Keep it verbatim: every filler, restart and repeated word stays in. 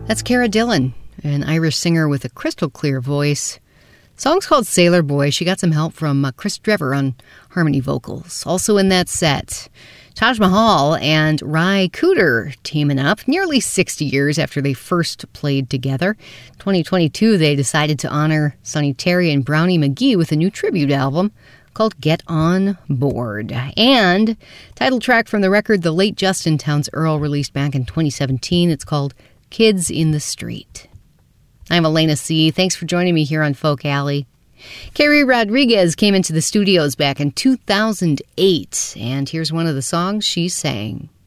That's Cara Dillon, an Irish singer with a crystal clear voice. The song's called Sailor Boy. She got some help from uh, Chris Drever on harmony vocals. Also in that set, Taj Mahal and Ry Cooder teaming up nearly sixty years after they first played together. twenty twenty-two, they decided to honor Sonny Terry and Brownie McGhee with a new tribute album called Get On Board. And title track from the record the late Justin Townes Earle released back in twenty seventeen. It's called Kids in the Street. I'm Elena C. Thanks for joining me here on Folk Alley. Carrie Rodriguez came into the studios back in two thousand eight, and here's one of the songs she sang.